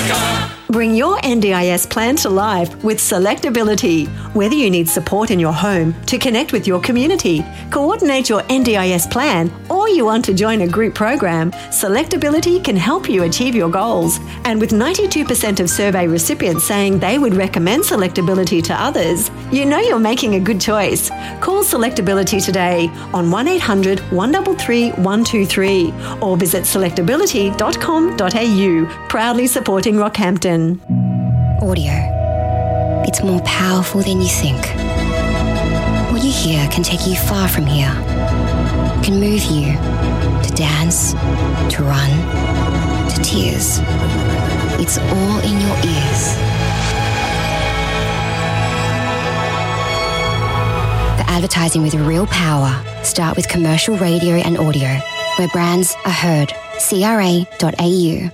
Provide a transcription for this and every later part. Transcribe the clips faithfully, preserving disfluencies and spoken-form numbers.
Bring your N D I S plan to life with Selectability. Whether you need support in your home, to connect with your community, coordinate your N D I S plan, or you want to join a group program, Selectability can help you achieve your goals. And with ninety-two percent of survey recipients saying they would recommend Selectability to others, you know you're making a good choice. Call Selectability today on one eight hundred, one three three, one two three or visit selectability dot com dot a u, proudly supporting Rockhampton. Audio. It's more powerful than you think. What you hear can take you far from here. Can move you to dance, to run, to tears. It's all in your ears. For advertising with real power, start with commercial radio and audio, where brands are heard. C R A dot A U.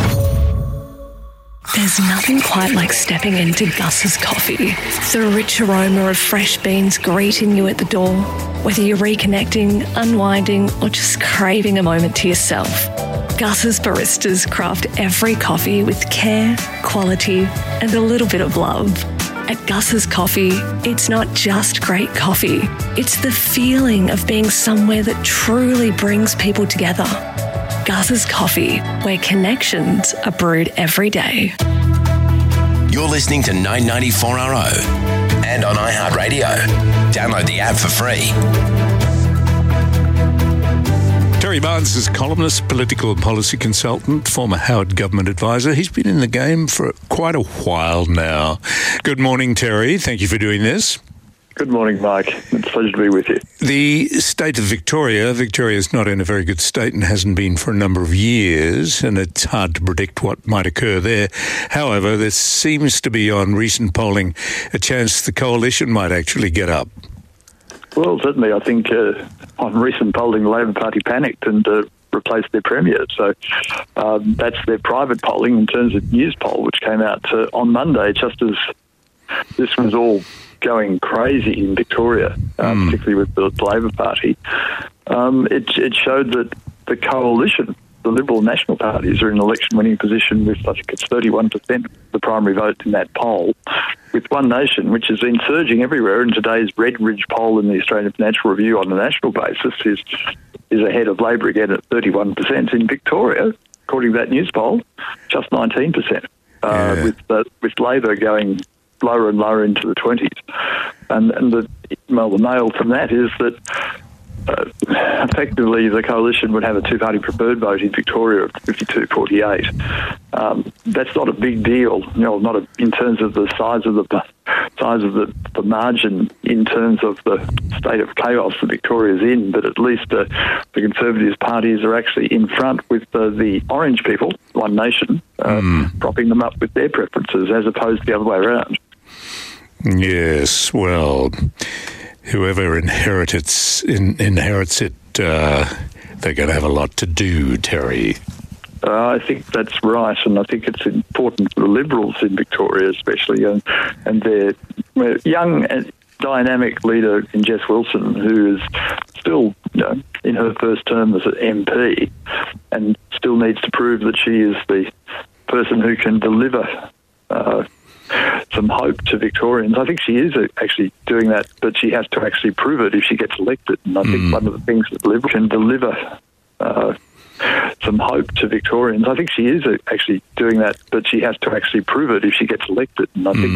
There's nothing quite like stepping into Gus's Coffee. The rich aroma of fresh beans greeting you at the door. Whether you're reconnecting, unwinding, or just craving a moment to yourself, Gus's baristas craft every coffee with care, quality, and a little bit of love. At Gus's Coffee, it's not just great coffee. It's the feeling of being somewhere that truly brings people together. Gus's Coffee, where connections are brewed every day. You're listening to nine ninety-four R O and on iHeartRadio. Download the app for free. Terry Barnes is columnist, political and policy consultant, former Howard government advisor. He's been in the game for quite a while now. Good morning, Terry. Thank you for doing this. Good morning, Mike. It's a pleasure to be with you. The state of Victoria, Victoria is not in a very good state and hasn't been for a number of years, and it's hard to predict what might occur there. However, there seems to be, on recent polling, a chance the coalition might actually get up. Well, certainly, I think uh, on recent polling, the Labor Party panicked and uh, replaced their premier. So um, that's their private polling. In terms of news poll, which came out uh, on Monday, just as this was all going crazy in Victoria, uh, mm. particularly with the Labor Party, um, it, it showed that the coalition, the Liberal National parties, are in an election-winning position with, I think it's thirty-one percent of the primary vote in that poll, with One Nation, which has been surging everywhere. And today's Redridge poll in the Australian Financial Review on a national basis is is ahead of Labor again at thirty-one percent. In Victoria, according to that news poll, just nineteen percent, uh, yeah. with, uh, with Labor going lower and lower into the twenties. And, and the, well, the nail from that is that uh, effectively the coalition would have a two-party preferred vote in Victoria of fifty-two forty-eight. Um, that's not a big deal, you know, not a, in terms of the size of the size of the, the margin in terms of the state of chaos that Victoria's in, but at least uh, the Conservative parties are actually in front with uh, the Orange people, One Nation, uh, mm. propping them up with their preferences as opposed to the other way around. Yes, well, whoever inherits in, inherits it, uh, they're going to have a lot to do, Terry. Uh, I think that's right, and I think it's important for the Liberals in Victoria especially, and, and their young and dynamic leader in Jess Wilson, who is still, you know, in her first term as an M P and still needs to prove that she is the person who can deliver uh, some hope to Victorians. I think she is actually doing that, but she has to actually prove it if she gets elected. And I think mm. one of the things that Liberal can deliver uh, some hope to Victorians. I think she is actually doing that, but she has to actually prove it if she gets elected. And I think